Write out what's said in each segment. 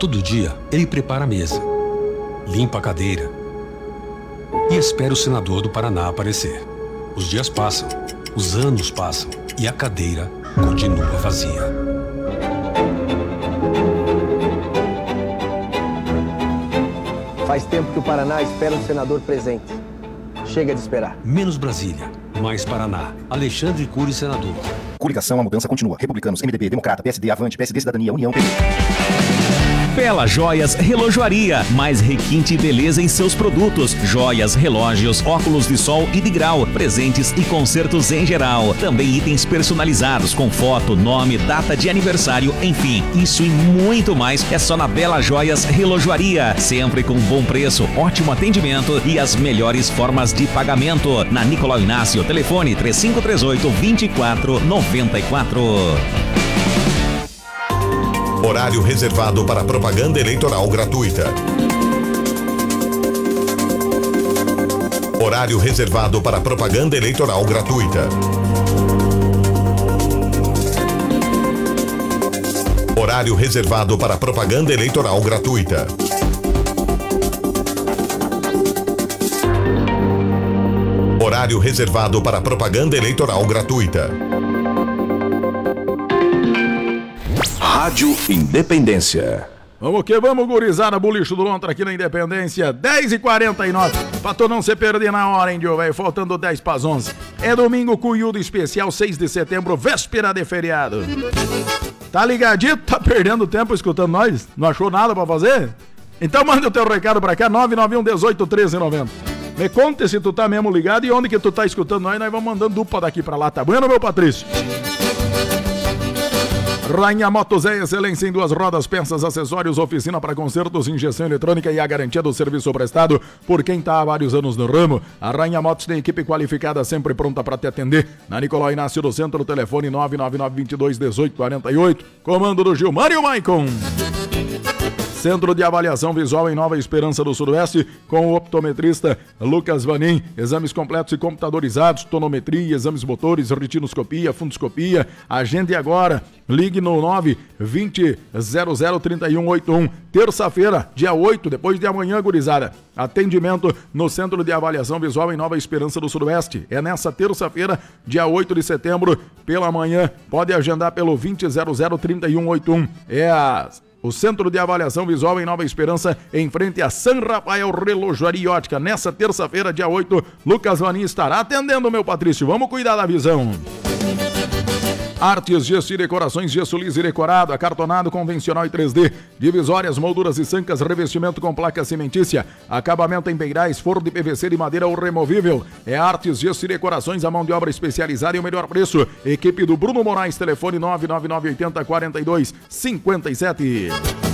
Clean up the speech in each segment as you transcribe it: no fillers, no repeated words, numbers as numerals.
Todo dia, ele prepara a mesa, limpa a cadeira e espera o senador do Paraná aparecer. Os dias passam, os anos passam e a cadeira continua vazia. Faz tempo que o Paraná espera um senador presente. Chega de esperar. Menos Brasília, mais Paraná. Alexandre Cury, senador. Coligação, a mudança continua. Republicanos, MDB, Democrata, PSD, Avante, PSD, Cidadania, União, PT. Bela Joias Relojoaria, mais requinte e beleza em seus produtos, joias, relógios, óculos de sol e de grau, presentes e concertos em geral. Também itens personalizados com foto, nome, data de aniversário, enfim, isso e muito mais é só na Bela Joias Relojoaria. Sempre com bom preço, ótimo atendimento e as melhores formas de pagamento. Na Nicolau Inácio, telefone 3538-2494. Horário reservado para propaganda eleitoral gratuita. Horário reservado para propaganda eleitoral gratuita. Horário reservado para propaganda eleitoral gratuita. Horário reservado para propaganda eleitoral gratuita. Rádio Independência. Vamos que vamos, gurizada, Bulicho do Lontra aqui na Independência, 10h49, pra tu não se perder na hora, hein, Dio, velho, faltando 10 para as 11. É domingo, Cuiudo Especial, 6 de setembro, véspera de feriado. Tá ligadito? Tá perdendo tempo escutando nós? Não achou nada pra fazer? Então manda o teu recado pra cá, 991-18-1390. Me conte se tu tá mesmo ligado e onde que tu tá escutando nós vamos mandando dupla daqui pra lá, tá bueno, meu Patrício? Rainha Motos é excelência em duas rodas, peças, acessórios, oficina para consertos, injeção eletrônica e a garantia do serviço prestado por quem está há vários anos no ramo. A Rainha Motos tem equipe qualificada sempre pronta para te atender. Na Nicolau Inácio do Centro, telefone 999-22-1848. Comando do Gilmar e o Maicon. Centro de Avaliação Visual em Nova Esperança do Sudoeste, com o optometrista Lucas Vanim. Exames completos e computadorizados, tonometria, exames motores, retinoscopia, fundoscopia. Agende agora. Ligue no 920-003181. Terça-feira, dia 8, depois de amanhã, gurizada. Atendimento no Centro de Avaliação Visual em Nova Esperança do Sudoeste. É nessa terça-feira, dia 8 de setembro, pela manhã. Pode agendar pelo 20-003181. O Centro de Avaliação Visual em Nova Esperança, em frente a San Rafael Relojoaria e Ótica. Nessa terça-feira, dia 8, Lucas Vanin estará atendendo, meu Patrício. Vamos cuidar da visão. Artes, gesso e decorações, gesso liso e decorado, acartonado, convencional e 3D, divisórias, molduras e sancas, revestimento com placa cimentícia, acabamento em beirais, forro de PVC de madeira ou removível. É Artes, gesso e decorações, a mão de obra especializada e o melhor preço. Equipe do Bruno Moraes, telefone 99980-4257.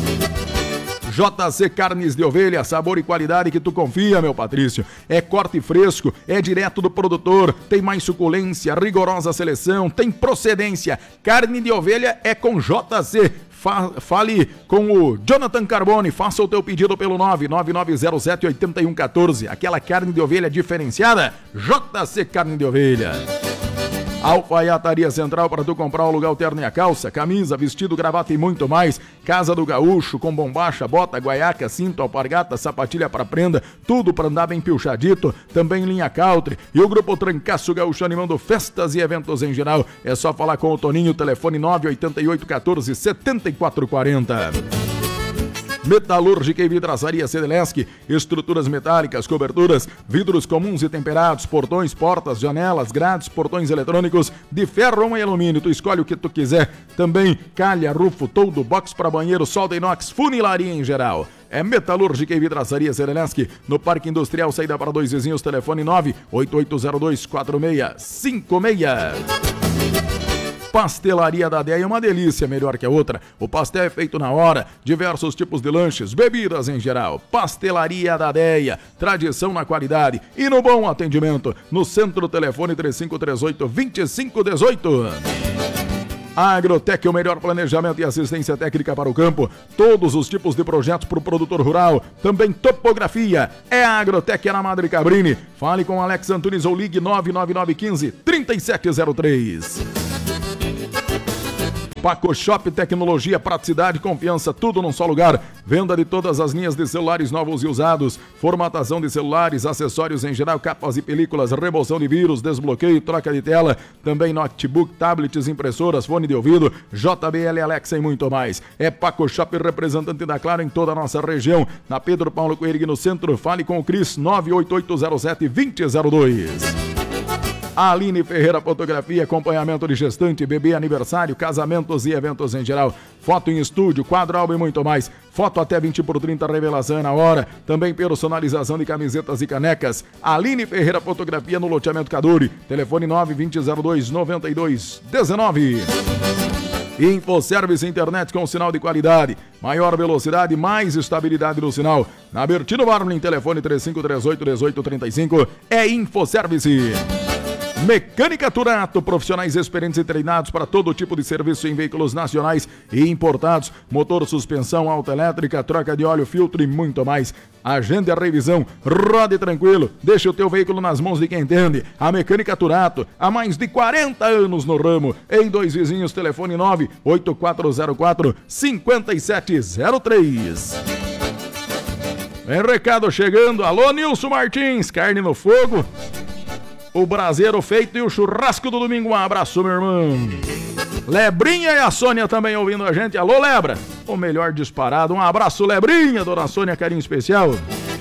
JC Carnes de Ovelha, sabor e qualidade que tu confia, meu Patrício. É corte fresco, é direto do produtor, tem mais suculência, rigorosa seleção, tem procedência. Carne de ovelha é com JC. Fale com o Jonathan Carbone, faça o teu pedido pelo 99907-8114. Aquela carne de ovelha diferenciada, JC Carne de Ovelha. Alfaiataria Central para tu comprar o lugar terno e a calça, camisa, vestido, gravata e muito mais. Casa do Gaúcho com bombacha, bota, guaiaca, cinto, alpargata, sapatilha para prenda, tudo para andar bem pilchadito. Também linha country e o Grupo Trancaço Gaúcho animando festas e eventos em geral. É só falar com o Toninho, telefone 98814-7440. Metalúrgica e Vidraçaria Sedelesc, estruturas metálicas, coberturas, vidros comuns e temperados, portões, portas, janelas, grades, portões eletrônicos de ferro ou em alumínio, tu escolhe o que tu quiser. Também calha, rufo, toldo, box para banheiro, solda inox, funilaria em geral. É Metalúrgica e Vidraçaria Sedelesc, no Parque Industrial, saída para Dois Vizinhos, telefone 98802-4656. Pastelaria da Déia é uma delícia, melhor que a outra. O pastel é feito na hora, diversos tipos de lanches, bebidas em geral. Pastelaria da Déia, tradição na qualidade e no bom atendimento. No centro, telefone 3538-2518. A Agrotec, o melhor planejamento e assistência técnica para o campo. Todos os tipos de projetos para o produtor rural. Também topografia. É a Agrotec, é na Madre Cabrini. Fale com Alex Antunes ou ligue 99915-3703. Paco Shop, tecnologia, praticidade, confiança, tudo num só lugar. Venda de todas as linhas de celulares novos e usados, formatação de celulares, acessórios em geral, capas e películas, remoção de vírus, desbloqueio, troca de tela, também notebook, tablets, impressoras, fone de ouvido, JBL, Alexa e muito mais. É Paco Shop, representante da Claro em toda a nossa região. Na Pedro Paulo Coelho, no centro, fale com o Cris, 98807-2002. Aline Ferreira Fotografia, acompanhamento de gestante, bebê, aniversário, casamentos e eventos em geral. Foto em estúdio, quadro, álbum e muito mais. Foto até 20x30, revelação é na hora. Também personalização de camisetas e canecas. Aline Ferreira Fotografia no loteamento Caduri. Telefone 92002-9219. InfoService Internet com sinal de qualidade. Maior velocidade, mais estabilidade no sinal. Na Bertino Barlin, telefone 3538-1835. É InfoService. Mecânica Turato, profissionais experientes e treinados para todo tipo de serviço em veículos nacionais e importados, motor, suspensão, autoelétrica, troca de óleo, filtro e muito mais. Agende a revisão, rode tranquilo, deixe o teu veículo nas mãos de quem entende. A Mecânica Turato, há mais de 40 anos no ramo. Em Dois Vizinhos, telefone 98404-5703. Vem recado chegando, alô Nilson Martins, carne no fogo, o braseiro feito e o churrasco do domingo. Um abraço, meu irmão. Lebrinha e a Sônia também ouvindo a gente. Alô, Lebra, o melhor disparado. Um abraço, Lebrinha, dona Sônia, carinho especial.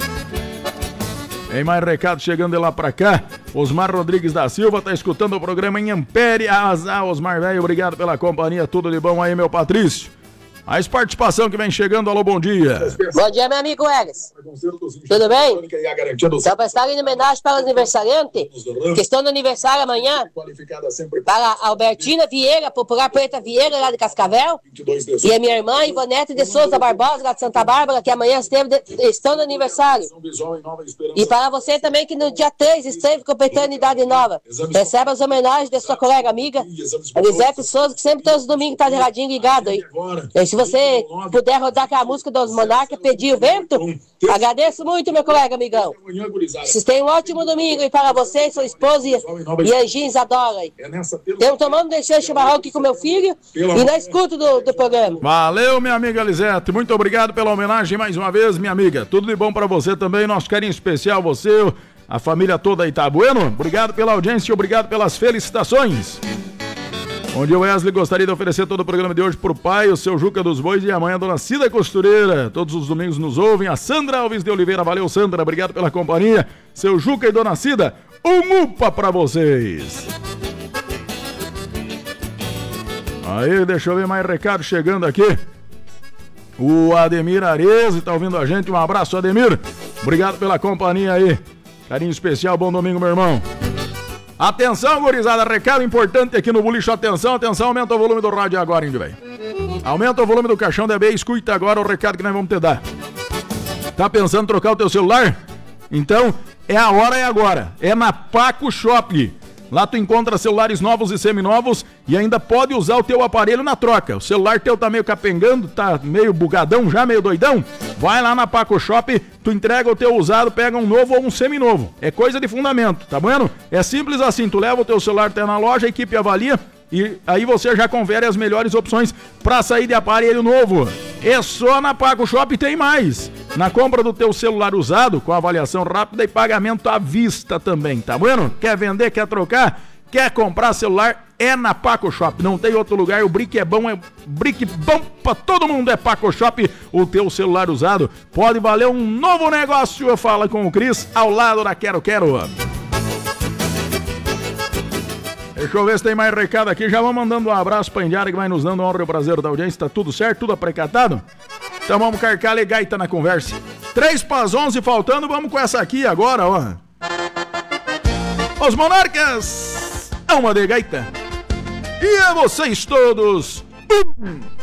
Tem mais recado chegando de lá pra cá. Osmar Rodrigues da Silva tá escutando o programa em Ampere. Osmar, velho, obrigado pela companhia. Tudo de bom aí, meu Patrício. Mais participação que vem chegando. Alô, bom dia. Bom dia, meu amigo Egas. Tudo bem? Só para estar em homenagem para o aniversariante, que estão no aniversário amanhã, para a Albertina Vieira, popular Preta Vieira, lá de Cascavel, e a minha irmã Ivonete de Souza Barbosa, lá de Santa Bárbara, que amanhã estão no aniversário. E para você também, que no dia 3 esteve completando idade nova. Recebe as homenagens de sua colega amiga, Elisete Souza, que sempre todos os domingos está de radinho ligado aí. E se você puder rodar aquela música dos Monarcas, Pedir o Vento, agradeço muito, meu colega amigão. Vocês tenham um ótimo domingo e para você, sua esposa e Anjinhos adora aí. Estamos tomando deixando chimarrão aqui com meu filho e na escuta do programa. Valeu, minha amiga Lisete, muito obrigado pela homenagem mais uma vez, minha amiga. Tudo de bom para você também, nosso carinho especial, você, a família toda aí, tá bueno? Obrigado pela audiência e obrigado pelas felicitações. Onde o Wesley gostaria de oferecer todo o programa de hoje pro pai, o seu Juca dos Bois e a mãe, a dona Cida Costureira. Todos os domingos nos ouvem. A Sandra Alves de Oliveira. Valeu, Sandra. Obrigado pela companhia. Seu Juca e dona Cida, um upa pra vocês. Aí, deixa eu ver mais recado chegando aqui. O Ademir Arezzi tá ouvindo a gente. Um abraço, Ademir. Obrigado pela companhia aí. Carinho especial. Bom domingo, meu irmão. Atenção, gurizada, recado importante aqui no Bulicho, atenção, aumenta o volume do rádio agora, hein, velho. Aumenta o volume do caixão da B, escuta agora o recado que nós vamos te dar. Tá pensando em trocar o teu celular? Então, é a hora, é agora. É na Paco Shop. Lá tu encontra celulares novos e seminovos e ainda pode usar o teu aparelho na troca. O celular teu tá meio capengando, tá meio bugadão já, meio doidão. Vai lá na Paco Shop, tu entrega o teu usado, pega um novo ou um seminovo. É coisa de fundamento, tá vendo? É simples assim, tu leva o teu celular até na loja, a equipe avalia e aí você já confere as melhores opções pra sair de aparelho novo. É só na Paco Shop, tem mais. Na compra do teu celular usado, com avaliação rápida e pagamento à vista também, tá vendo? Quer vender, quer trocar, quer comprar celular, é na Paco Shop. Não tem outro lugar, o Brick é bom pra todo mundo, é Paco Shop. O teu celular usado pode valer um novo negócio. Fala com o Cris, ao lado da Quero Quero. Deixa eu ver se tem mais recado aqui. Já vamos mandando um abraço pra Indiara, que vai nos dando honra e o prazer da audiência. Tá tudo certo, tudo aprecatado? Então vamos carcar legal e tá na conversa. 3:11 faltando, vamos com essa aqui agora, ó. Os Monarcas, alma de gaita. E a vocês todos,